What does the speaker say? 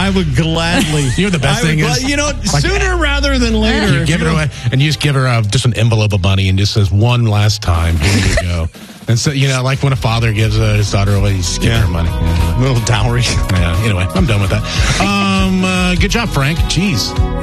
I would gladly. You know the best thing is, sooner rather than later. You give it away, and you just give her just an envelope of money, and just says one last time. Here you go. And so, like when a father gives his daughter away, you just give her money. A little dowry. Yeah. Anyway, I'm done with that. Good job, Frank. Jeez.